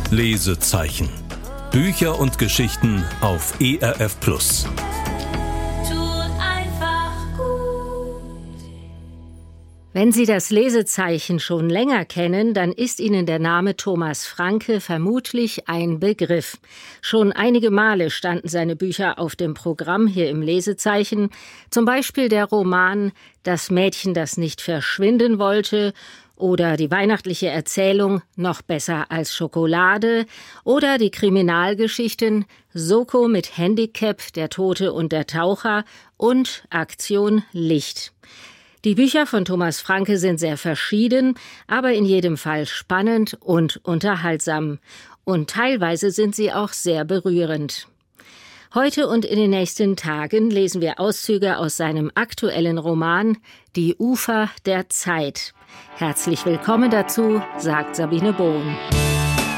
Lesezeichen. Bücher und Geschichten auf ERF+. Wenn Sie das Lesezeichen schon länger kennen, dann ist Ihnen der Name Thomas Franke vermutlich ein Begriff. Schon einige Male standen seine Bücher auf dem Programm hier im Lesezeichen. Zum Beispiel der Roman »Das Mädchen, das nicht verschwinden wollte« oder die weihnachtliche Erzählung »Noch besser als Schokolade« oder die Kriminalgeschichten »Soko mit Handicap, der Tote und der Taucher« und »Aktion Licht«. Die Bücher von Thomas Franke sind sehr verschieden, aber in jedem Fall spannend und unterhaltsam. Und teilweise sind sie auch sehr berührend. Heute und in den nächsten Tagen lesen wir Auszüge aus seinem aktuellen Roman »Die Ufer der Zeit«. Herzlich willkommen dazu, sagt Sabine Bohn.